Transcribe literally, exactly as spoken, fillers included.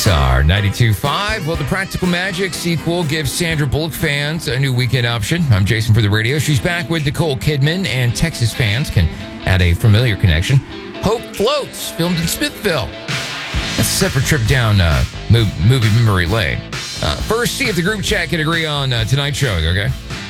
Star ninety-two point five. Well, the Practical Magic sequel gives Sandra Bullock fans a new weekend option. I'm Jason for the radio. She's back with Nicole Kidman, and Texas fans can add a familiar connection. Hope Floats, filmed in Smithville. That's a separate trip down uh, movie memory lane. Uh, first, see if the group chat can agree on uh, tonight's show, okay?